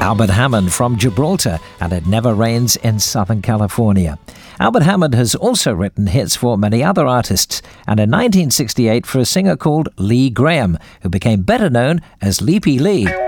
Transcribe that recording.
Albert Hammond from Gibraltar, and It Never Rains in Southern California. Albert Hammond has also written hits for many other artists, and in 1968 for a singer called Lee Graham, who became better known as Leapy Lee.